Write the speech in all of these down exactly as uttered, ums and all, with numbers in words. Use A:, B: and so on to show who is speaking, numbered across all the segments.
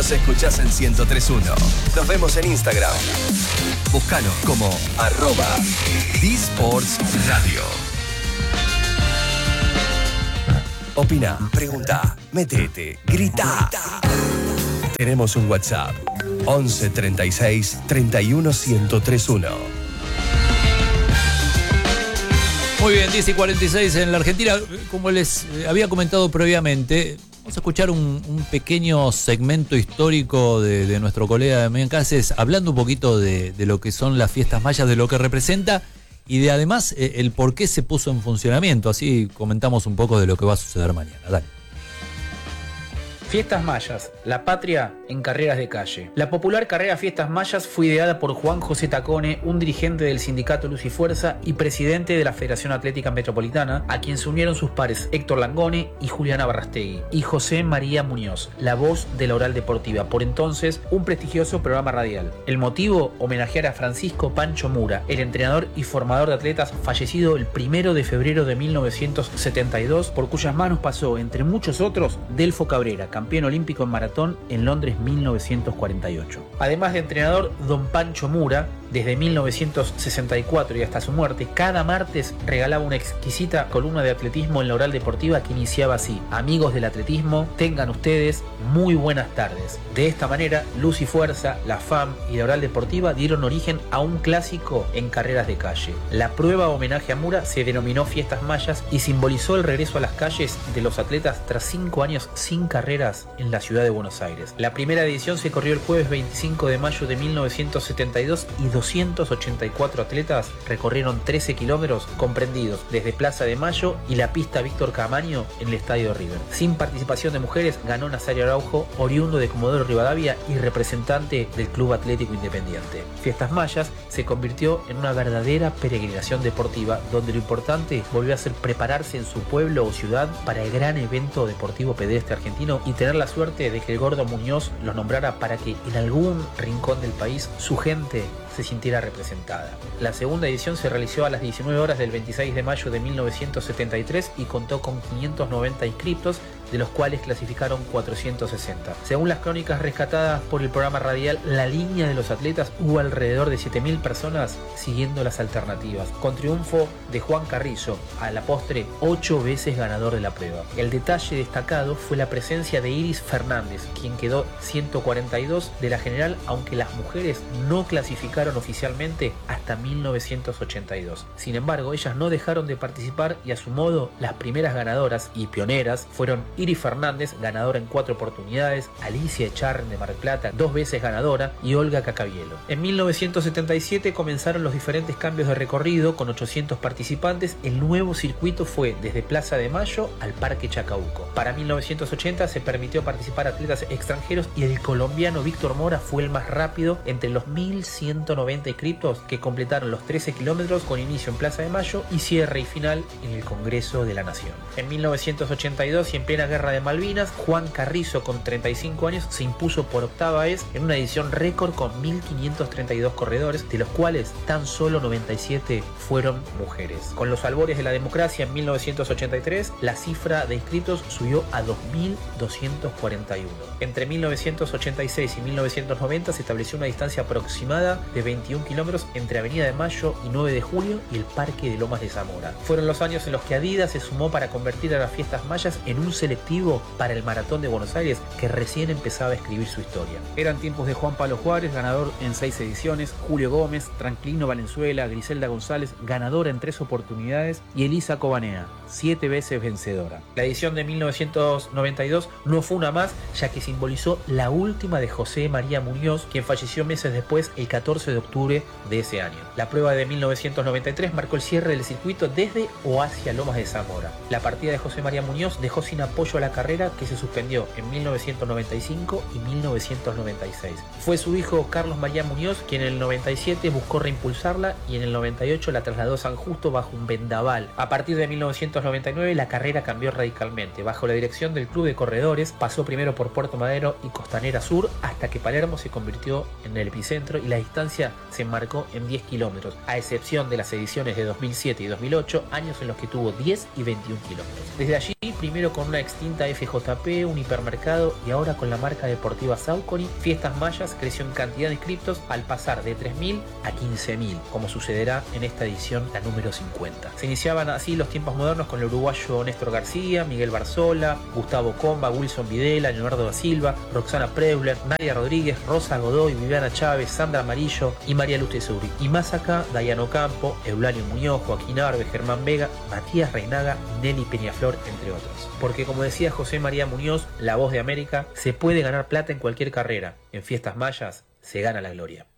A: Nos escuchás en ciento tres punto uno. Nos vemos en Instagram. Búscanos como arroba D-Sports Radio. Opina, pregunta, metete, grita. Tenemos un WhatsApp. once treinta y seis treinta y uno ciento tres punto uno.
B: Muy bien, diez y cuarenta y seis en la Argentina. Como les había comentado previamente, vamos a escuchar un, un pequeño segmento histórico de, de nuestro colega Damián Cáceres, hablando un poquito de, de lo que son las fiestas mayas, de lo que representa y de además eh, el por qué se puso en funcionamiento. Así comentamos un poco de lo que va a suceder mañana. Dale.
C: Fiestas Mayas, la patria en carreras de calle. La popular carrera Fiestas Mayas fue ideada por Juan José Tacone, un dirigente del sindicato Luz y Fuerza y presidente de la Federación Atlética Metropolitana, a quien se unieron sus pares Héctor Langone y Juliana Barrastegui, y José María Muñoz, la voz de la Oral Deportiva, por entonces un prestigioso programa radial. El motivo, homenajear a Francisco Pancho Mura, el entrenador y formador de atletas fallecido el primero de febrero de mil novecientos setenta y dos, por cuyas manos pasó, entre muchos otros, Delfo Cabrera, campeón olímpico en maratón en Londres mil novecientos cuarenta y ocho. Además de entrenador, don Pancho Mura, desde mil novecientos sesenta y cuatro y hasta su muerte, cada martes regalaba una exquisita columna de atletismo en la Oral Deportiva que iniciaba así: amigos del atletismo, tengan ustedes muy buenas tardes. De esta manera, Luz y Fuerza, la F A M y la Oral Deportiva dieron origen a un clásico en carreras de calle. La prueba homenaje a Mura se denominó Fiestas Mayas y simbolizó el regreso a las calles de los atletas tras cinco años sin carreras en la ciudad de Buenos Aires. La primera edición se corrió el jueves veinticinco de mayo de mil novecientos setenta y dos y doscientos ochenta y cuatro atletas recorrieron trece kilómetros comprendidos desde Plaza de Mayo y la pista Víctor Camaño en el estadio River. Sin participación de mujeres, ganó Nazario Araujo, oriundo de Comodoro Rivadavia y representante del Club Atlético Independiente. Fiestas Mayas se convirtió en una verdadera peregrinación deportiva, donde lo importante volvió a ser prepararse en su pueblo o ciudad para el gran evento deportivo pedestre argentino y tener la suerte de que el Gordo Muñoz los nombrara para que en algún rincón del país su gente se sintiera representada. La segunda edición se realizó a las diecinueve horas del veintiséis de mayo de mil novecientos setenta y tres y contó con quinientos noventa inscriptos, de los cuales clasificaron cuatrocientos sesenta. Según las crónicas rescatadas por el programa radial La Línea de los Atletas, hubo alrededor de siete mil personas siguiendo las alternativas, con triunfo de Juan Carrizo, a la postre ocho veces ganador de la prueba. El detalle destacado fue la presencia de Iris Fernández, quien quedó ciento cuarenta y dos de la general, aunque las mujeres no clasificaron oficialmente hasta mil novecientos ochenta y dos. Sin embargo, ellas no dejaron de participar y a su modo las primeras ganadoras y pioneras fueron Iris Fernández, ganadora en cuatro oportunidades, Alicia Echarren de Mar del Plata, dos veces ganadora, y Olga Cacabielo. En mil novecientos setenta y siete comenzaron los diferentes cambios de recorrido con ochocientos participantes. El nuevo circuito fue desde Plaza de Mayo al Parque Chacabuco. Para mil novecientos ochenta se permitió participar atletas extranjeros y el colombiano Víctor Mora fue el más rápido entre los mil ciento noventa inscriptos que completaron los trece kilómetros con inicio en Plaza de Mayo y cierre y final en el Congreso de la Nación. En mil novecientos ochenta y dos y en plena Guerra de Malvinas, Juan Carrizo, con treinta y cinco años, se impuso por octava vez en una edición récord con mil quinientos treinta y dos corredores, de los cuales tan solo noventa y siete fueron mujeres. Con los albores de la democracia en mil novecientos ochenta y tres, la cifra de inscritos subió a dos mil doscientos cuarenta y uno. Entre mil novecientos ochenta y seis y mil novecientos noventa se estableció una distancia aproximada de veintiún kilómetros entre Avenida de Mayo y nueve de julio y el Parque de Lomas de Zamora. Fueron los años en los que Adidas se sumó para convertir a las Fiestas Mayas en un selectivo para el Maratón de Buenos Aires, que recién empezaba a escribir su historia. Eran tiempos de Juan Pablo Juárez, ganador en seis ediciones, Julio Gómez, Tranquilino Valenzuela, Griselda González, ganadora en tres oportunidades, y Elisa Cobanea, siete veces vencedora. La edición de mil novecientos noventa y dos no fue una más, ya que simbolizó la última de José María Muñoz, quien falleció meses después, el catorce de octubre de ese año. La prueba de mil novecientos noventa y tres marcó el cierre del circuito desde o hacia Lomas de Zamora. La partida de José María Muñoz dejó sin apoyo a la carrera, que se suspendió en mil novecientos noventa y cinco y mil novecientos noventa y seis. Fue su hijo Carlos María Muñoz quien en el noventa y siete buscó reimpulsarla y en el noventa y ocho la trasladó a San Justo bajo un vendaval. A partir de mil novecientos novecientos noventa y nueve la carrera cambió radicalmente. Bajo la dirección del Club de Corredores, pasó primero por Puerto Madero y Costanera Sur, hasta que Palermo se convirtió en el epicentro y la distancia se marcó en diez kilómetros, a excepción de las ediciones de dos mil siete y dos mil ocho, años en los que tuvo diez y veintiún kilómetros. Desde allí, primero con una extinta F J P, un hipermercado y ahora con la marca deportiva Saucony, Fiestas Mayas creció en cantidad de inscriptos al pasar de tres mil a quince mil, como sucederá en esta edición, la número cincuenta. Se iniciaban así los tiempos modernos con el uruguayo Néstor García, Miguel Barzola, Gustavo Comba, Wilson Videla, Leonardo da Silva, Roxana Preusler, Nadia Rodríguez, Rosa Godoy, Viviana Chávez, Sandra Amarillo y María Luz Tesuri. Y más acá, Dayano Campo, Eulalio Muñoz, Joaquín Arbe, Germán Vega, Matías Reinaga, Nelly Peñaflor, entre otros. Porque como decía José María Muñoz, la voz de América, se puede ganar plata en cualquier carrera. En Fiestas Mayas se gana la gloria.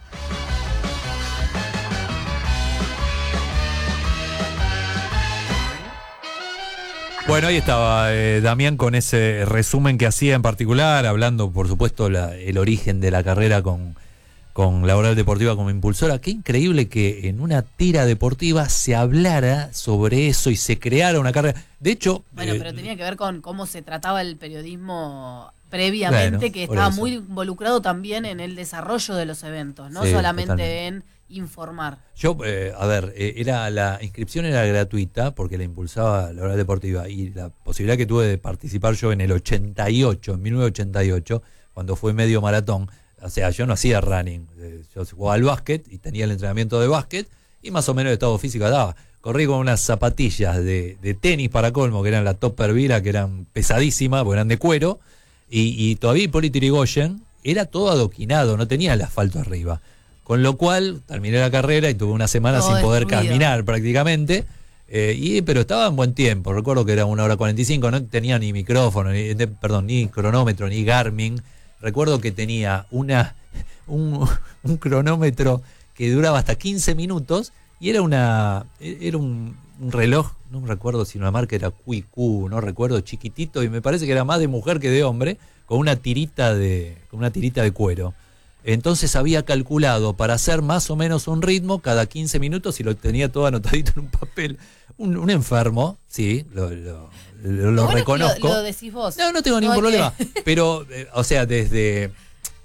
B: Bueno, ahí estaba eh, Damián con ese resumen que hacía en particular, hablando por supuesto la, el origen de la carrera con, con la Oral Deportiva como impulsora. Qué increíble que en una tira deportiva se hablara sobre eso y se creara una carrera. De hecho...
D: Bueno,
B: eh,
D: pero tenía que ver con cómo se trataba el periodismo previamente,
B: bueno,
D: que estaba
B: eso.
D: muy involucrado también en el desarrollo de los eventos, no
B: Sí,
D: solamente
B: totalmente.
D: en informar.
B: Yo, eh, a ver, eh, era la inscripción era gratuita porque la impulsaba la Oral Deportiva y la posibilidad que tuve de participar yo en el ochenta y ocho, en mil novecientos ochenta y ocho, cuando fue medio maratón. O sea, yo no hacía running, eh, yo jugaba al básquet y tenía el entrenamiento de básquet y más o menos el estado físico daba. Corrí con unas zapatillas de, de tenis para colmo, que eran la Topper Vila, que eran pesadísimas, porque eran de cuero, y, y todavía Hipólito Yrigoyen era todo adoquinado, no tenía el asfalto arriba. Con lo cual terminé la carrera y tuve una semana
D: Todo
B: sin poder
D: destruido.
B: caminar prácticamente, eh, y, pero estaba en buen tiempo. Recuerdo que era una hora cuarenta y cinco, no tenía ni micrófono, ni, de- perdón, ni cronómetro, ni Garmin. Recuerdo que tenía una un, un cronómetro que duraba hasta quince minutos y era una era un, un reloj, no me recuerdo si una marca era Q y Q, no recuerdo, chiquitito, y me parece que era más de mujer que de hombre, con una tirita de con una tirita de cuero. Entonces había calculado para hacer más o menos un ritmo cada quince minutos y lo tenía todo anotadito en un papel. Un, un enfermo, sí, lo, lo, lo, lo
D: Bueno,
B: reconozco.
D: Lo, lo decís vos.
B: No, no tengo ningún
D: Ok.
B: problema. Pero, eh, o sea, desde,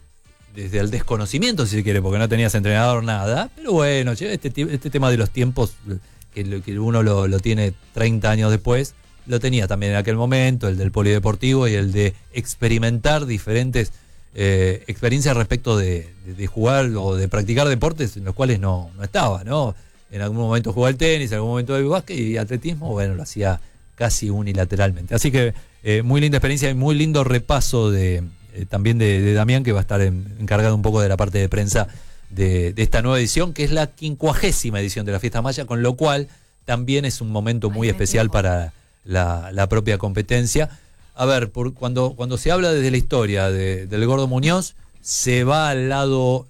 B: desde el desconocimiento, si se quiere, porque no tenías entrenador, nada. Pero bueno, che, este, ti- este tema de los tiempos, que, lo- que uno lo, lo tiene treinta años después, lo tenía también en aquel momento, el del polideportivo y el de experimentar diferentes eh, experiencias respecto de, de, de jugar o de practicar deportes en los cuales no, no estaba, ¿no? En algún momento jugaba el tenis, en algún momento el básquet y atletismo, bueno, lo hacía casi unilateralmente. Así que eh, muy linda experiencia y muy lindo repaso de eh, también de, de Damián, que va a estar en, encargado un poco de la parte de prensa de, de esta nueva edición, que es la quincuagésima edición de la Fiesta Maya, con lo cual también es un momento muy
D: Ay,
B: especial
D: festejo.
B: para la, la propia competencia. A ver, por, cuando, cuando se habla desde la historia de, del Gordo Muñoz, se va al lado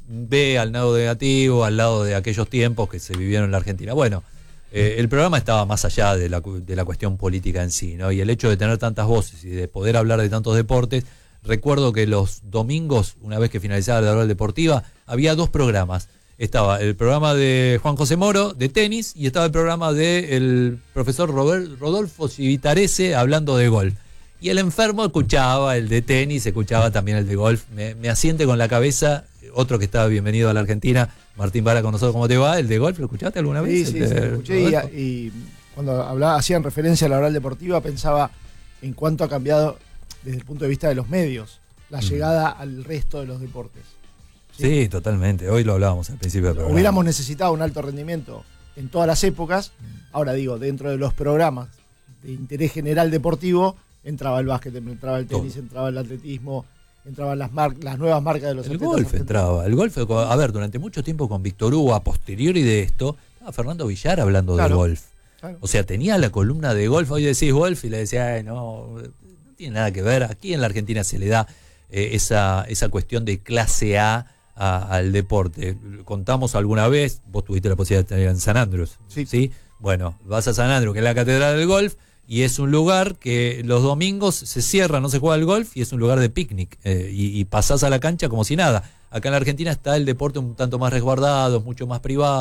B: B, al lado negativo, al lado de aquellos tiempos que se vivieron en la Argentina. Bueno, eh, el programa estaba más allá de la, cu- de la cuestión política en sí, ¿no? Y el hecho de tener tantas voces y de poder hablar de tantos deportes. Recuerdo que los domingos, una vez que finalizaba la hora deportiva, había dos programas. Estaba el programa de Juan José Moro, de tenis, y estaba el programa del profesor Robert, Rodolfo Civitarese, hablando de golf. Y el enfermo escuchaba el de tenis, escuchaba también el de golf. Me, me asiente con la cabeza, otro que estaba bienvenido a la Argentina, Martín Vara con nosotros. ¿Cómo te va? ¿El de golf lo escuchaste alguna vez?
E: Sí, sí,
B: El
E: sí,
B: de
E: lo escuché y,
B: Rodolfo.
E: y cuando hablaba, hacían referencia a la oral deportiva, pensaba en cuánto ha cambiado desde el punto de vista de los medios, la
B: Mm.
E: llegada al resto de los deportes.
B: Sí, totalmente. Hoy lo hablábamos al principio del programa.
E: Hubiéramos necesitado un alto rendimiento en todas las épocas. Ahora digo, dentro de los programas de interés general deportivo, entraba el básquet, entraba el tenis,
B: Todo.
E: entraba el atletismo, entraban las, mar- las nuevas marcas de los
B: El
E: atletas
B: golf
E: argentinos.
B: entraba. El golf, a ver, durante mucho tiempo con Víctor Hugo, a posteriori de esto, estaba Fernando Villar hablando
E: Claro.
B: de golf.
E: Claro.
B: O sea, tenía la columna de golf, hoy decís golf y le decía, ay, no, no tiene nada que ver. Aquí en la Argentina se le da eh, esa, esa cuestión de clase A, a al deporte. Contamos alguna vez, vos tuviste la posibilidad de tener en San Andrés,
E: Sí.
B: ¿sí? Bueno, vas a San Andrés, que es la catedral del golf, y es un lugar que los domingos se cierra, no se juega el golf, y es un lugar de picnic, eh, y, y pasás a la cancha como si nada. Acá en la Argentina está el deporte un tanto más resguardado, mucho más privado,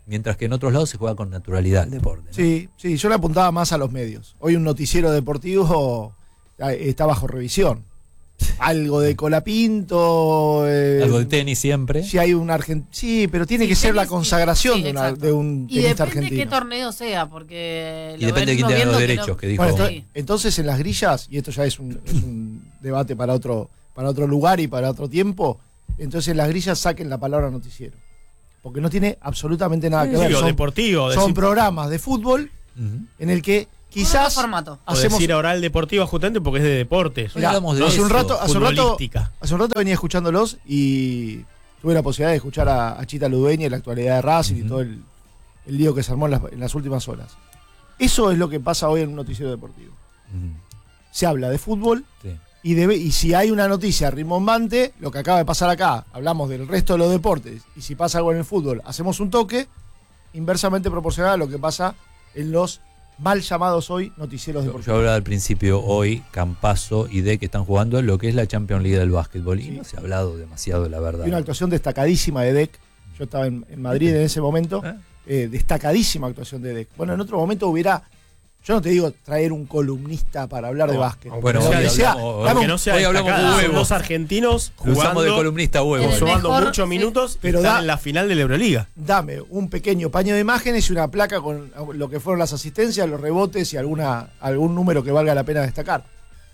B: mientras que en otros lados se juega con naturalidad el deporte, ¿no?
E: Sí, sí, yo le apuntaba más a los medios. Hoy un noticiero deportivo está bajo revisión. Algo de Colapinto. Eh,
B: Algo de tenis siempre.
E: Si hay un argentino. Sí, pero tiene
D: Sí,
E: que ser
D: tenis,
E: la consagración
D: sí,
E: de, una-
D: exacto.
E: de un
D: Y
E: tenista
D: depende
E: argentino.
D: qué torneo sea, porque...
B: Y
D: lo
B: depende de quién
D: venimos
B: tenga los
D: viendo que
B: derechos,
D: no-
B: que dijo.
E: Bueno,
D: Sí.
E: entonces, entonces en las grillas, y esto ya es un, es un debate para otro, para otro lugar y para otro tiempo, entonces en las grillas saquen la palabra noticiero. Porque no tiene absolutamente nada que ver.
F: Digo,
E: Son,
F: deportivo,
E: son
F: decir,
E: programas de fútbol
B: Ujú.
E: en el que
D: Otro
E: quizás
D: formato.
F: o
E: hacemos.
F: decir oral deportiva justamente porque es de deportes.
B: Hoy hablamos de
E: hace un
B: eso,
E: rato, hace un rato,
F: futbolística.
E: hace un rato venía escuchándolos y tuve la posibilidad de escuchar a, a Chita Ludueña y la actualidad de Racing
B: Ujú.
E: y todo el, el lío que se armó en las, en las últimas horas. Eso es lo que pasa hoy en un noticiero deportivo.
B: Ujú.
E: Se habla de fútbol
B: Sí.
E: y, debe, y si hay una noticia rimbombante, lo que acaba de pasar acá, hablamos del resto de los deportes, y si pasa algo en el fútbol, hacemos un toque inversamente proporcional a lo que pasa en los mal llamados hoy noticieros
B: Yo,
E: deportivos.
B: yo hablaba al principio, hoy Campazo y D que están jugando en lo que es la Champions League del básquetbol. Y
E: Sí.
B: no se ha hablado demasiado, la verdad.
E: Y una actuación destacadísima de D E C. Yo estaba en, en Madrid en ese momento.
B: ¿Eh?
E: Eh, destacadísima actuación de D E C. Bueno, en otro momento hubiera, yo no te digo traer un columnista para hablar de
F: No,
E: básquet.
F: aunque
B: Bueno,
F: no
E: Pero
B: hoy
E: que sea,
B: hablamos-
E: dame
F: Aunque
E: un-
F: no sea
B: hoy hablamos
F: destacada,
B: de
F: son
B: huevos.
F: dos argentinos
B: Lo usamos de
F: jugando,
B: columnista huevo.
D: El
F: sumando
D: mejor,
F: muchos
D: sí.
F: minutos,
E: Pero
F: están
E: da-
F: en la final de la Euroliga.
E: dame un pequeño paño de imágenes y una placa con lo que fueron las asistencias, los rebotes y alguna algún número que valga la pena destacar.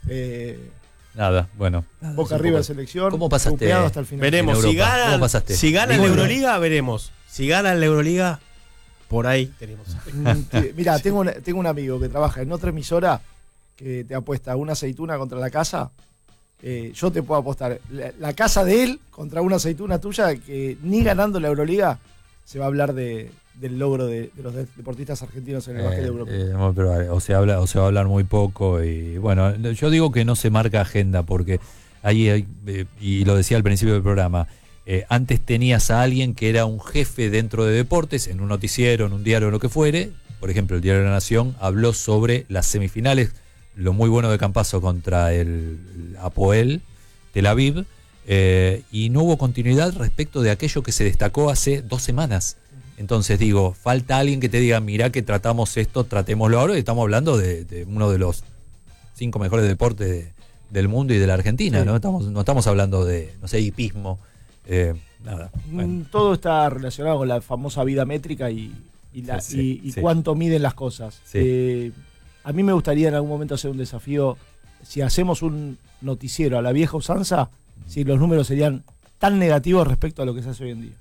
E: Eh,
B: Nada, bueno. nada,
E: Boca
B: es un
E: River
B: poco-
E: selección,
B: ¿Cómo pasaste?
E: golpeado hasta el final.
F: Veremos,
B: En
F: si
B: Europa.
F: gana,
B: ¿Cómo pasaste?
F: si gana en la
E: Bueno.
F: Euroliga, veremos. Si gana en la Euroliga, por ahí tenemos.
E: Mira, tengo, un- tengo un amigo que trabaja en otra emisora que te apuesta una aceituna contra la casa. Eh, yo te puedo apostar la, la casa de él contra una aceituna tuya que ni ganando la Euroliga se va a hablar de, del logro de, de los de- deportistas argentinos en el básquet
B: Eh,
E: europeo.
B: eh, no, pero, eh, o se habla o se va a hablar muy poco y bueno, yo digo que no se marca agenda porque ahí hay, eh, y lo decía al principio del programa, eh, antes tenías a alguien que era un jefe dentro de deportes, en un noticiero, en un diario, lo que fuere. Por ejemplo, el Diario de la Nación habló sobre las semifinales, lo muy bueno de Campazo contra el, el Apoel Tel Aviv, eh, y no hubo continuidad respecto de aquello que se destacó hace dos semanas. Entonces digo, falta alguien que te diga, mirá que tratamos esto, tratémoslo ahora, y estamos hablando de, de uno de los cinco mejores deportes de- del mundo y de la Argentina,
E: Sí.
B: ¿no? Estamos, no estamos hablando de, no sé, hipismo, eh, nada. Bueno.
E: Mm, Todo está relacionado con la famosa vida métrica y, y, la-
B: Sí,
E: y- y
B: sí.
E: cuánto miden las cosas.
B: Sí.
E: Eh, a mí me gustaría en algún momento hacer un desafío. Si hacemos un noticiero a la vieja usanza, si los números serían tan negativos respecto a lo que se hace hoy en día.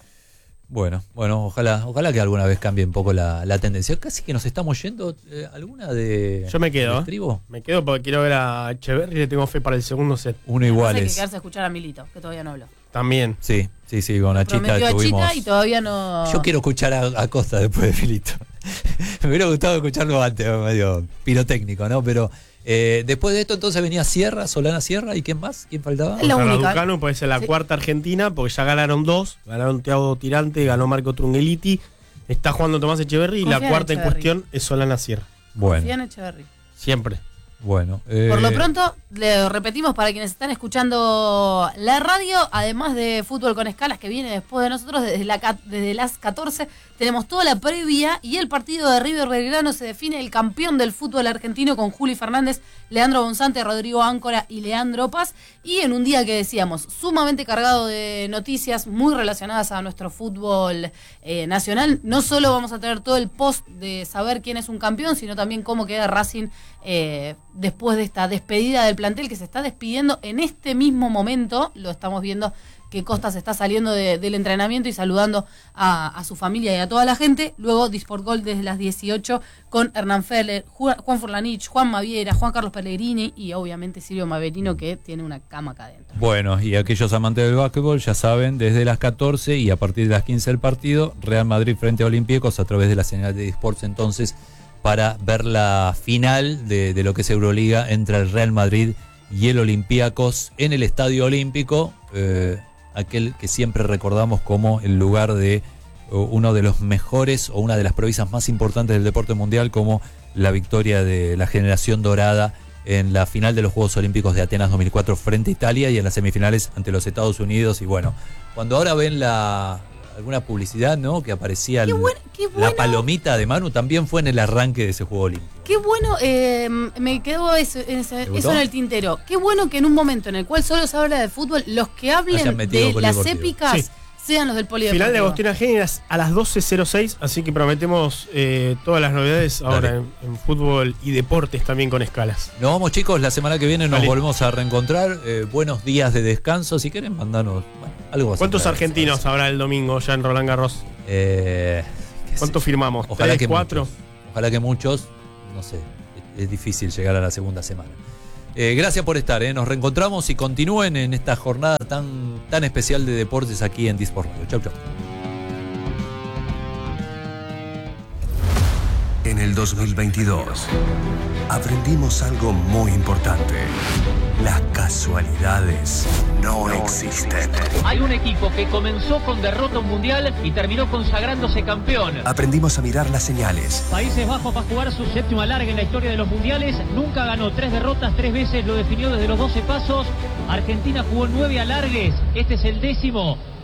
B: Bueno, bueno, ojalá, ojalá que alguna vez cambie un poco la, la tendencia. Casi que nos estamos yendo. eh, ¿Alguna de
F: Yo me quedo,
B: de
F: ¿eh?
B: estribo?
F: Me quedo porque quiero ver a Echeverri y le tengo fe para el segundo set.
B: Uno
D: Hay que
B: iguales.
D: quedarse a escuchar a Milito, que todavía no habló.
F: También.
B: Sí, sí, sí, con Nachita
D: Prometió a
B: tuvimos.
D: Chita y todavía no...
B: Yo quiero escuchar a, a Costa después de Filito. Me hubiera gustado escucharlo antes, medio pirotécnico, ¿no? Pero eh, después de esto entonces venía Sierra, Solana Sierra, ¿y quién más? ¿Quién faltaba?
D: Es la
F: Contra
D: única.
F: Raducanu puede ser la
D: Sí.
F: cuarta argentina porque ya ganaron dos. Ganaron Thiago Tirante, ganó Marco Trungeliti. Está jugando Tomás Echeverri y
D: Confía
F: la
D: en
F: cuarta en
D: Echeverri.
F: cuestión es Solana Sierra.
B: Bueno,
D: Confía en Echeverri.
F: Siempre.
B: bueno. eh,
D: Por lo pronto, le repetimos para quienes están escuchando la radio, además de Fútbol con Escalas, que viene después de nosotros, desde, la, ca- desde las catorce, tenemos toda la previa y el partido de River Belgrano se define el campeón del fútbol argentino con Juli Fernández, Leandro Bonzante, Rodrigo Áncora y Leandro Paz. Y en un día que decíamos, sumamente cargado de noticias muy relacionadas a nuestro fútbol eh, nacional, no solo vamos a tener todo el post de saber quién es un campeón, sino también cómo queda Racing eh, después de esta despedida del plantel que se está despidiendo en este mismo momento. Lo estamos viendo que Costa se está saliendo de- del entrenamiento y saludando a, a su familia y a toda la gente. Luego Disport Gol desde las dieciocho con Hernán Feller, Ju- Juan Furlanich, Juan Maviera, Juan Carlos Pellegrini y obviamente Silvio Maverino, que tiene una cama acá adentro.
B: Bueno, y aquellos amantes del básquetbol ya saben, desde las catorce y a partir de las quince del partido, Real Madrid frente a Olympiacos a través de la señal de Disports entonces, para ver la final de, de lo que es Euroliga entre el Real Madrid y el Olympiacos en el Estadio Olímpico, eh, aquel que siempre recordamos como el lugar de uh, uno de los mejores o una de las proezas más importantes del deporte mundial, como la victoria de la generación dorada en la final de los Juegos Olímpicos de Atenas dos mil cuatro frente a Italia y en las semifinales ante los Estados Unidos. Y bueno, cuando ahora ven la, alguna publicidad, ¿no? Que aparecía
D: Qué
B: el-
D: buen- qué bueno.
B: la palomita de Manu, también fue en el arranque de ese juego olímpico.
D: Qué bueno, eh, me quedó eso, ese-
B: ¿Te gustó?
D: eso en el tintero. Qué bueno que en un momento en el cual solo se habla de fútbol, los que hablen
B: Hayan metido
D: de las
B: polideportivo.
D: épicas
F: Sí.
D: sean los del polideportivo.
F: Final de Agostina Géneras a las doce cero seis, así que prometemos eh, todas las novedades ahora
B: Dale.
F: en, en fútbol y deportes también con escalas.
B: Nos vamos, chicos, la semana que viene nos
F: Dale.
B: volvemos a reencontrar. Eh, buenos días de descanso. Si quieren, mandanos bueno, algo así.
F: ¿Cuántos
B: para-
F: argentinos habrá el domingo ya en Roland Garros?
B: Eh, qué
F: ¿Cuántos
B: sé yo.
F: firmamos?
B: Ojalá
F: ¿Tres,
B: que
F: cuatro?
B: muchos. Ojalá que muchos. No sé, es, es difícil llegar a la segunda semana. Eh, gracias por estar, eh. Nos reencontramos y continúen en esta jornada tan, tan especial de deportes aquí en Disport Radio. Chau, chau.
A: En el dos mil veintidós aprendimos algo muy importante. Las casualidades no existen.
G: Hay un equipo que comenzó con derrota mundial y terminó consagrándose campeón.
A: Aprendimos a mirar las señales.
G: Países Bajos va a jugar su séptima larga en la historia de los mundiales. Nunca ganó tres derrotas, tres veces lo definió desde los doce pasos. Argentina jugó nueve alargues. Este es el décimo.